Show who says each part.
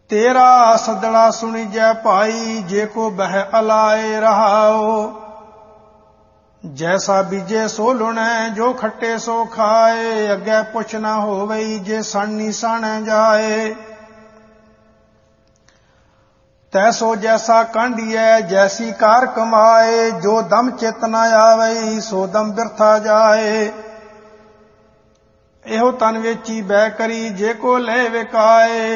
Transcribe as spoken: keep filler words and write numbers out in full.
Speaker 1: ਤੇਰਾ ਸੱਦਣਾ ਸੁਣੀਜੈ ਭਾਈ, ਜੇ ਕੋ ਬਹਿ ਅਲਾਏ ਰਹਾਓ। ਜੈਸਾ ਬੀਜੇ ਸੋ ਲੁਣੈ, ਜੋ ਖੱਟੇ ਸੋ ਖਾਏ। ਅੱਗੇ ਪੁੱਛ ਨਾ ਹੋਵਈ, ਜੇ ਸਣਨੀ ਸਾਣੈ ਜਾਏ। ਤੈਸੋ ਜੈਸਾ ਕਾਂਢੀਐ, ਜੈਸੀ ਕਾਰ ਕਮਾਏ। ਜੋ ਦਮ ਚਿਤ ਨਾ ਆਵਈ, ਸੋ ਦਮ ਬਿਰਥਾ ਜਾਏ। ਇਹੋ ਤਨ ਵੇਚੀ ਬੈ ਕਰੀ, ਜੇ ਕੋ ਲੈ ਵਿਕਾਏ।